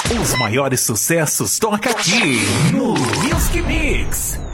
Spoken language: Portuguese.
Os maiores sucessos toca aqui no Music Mix.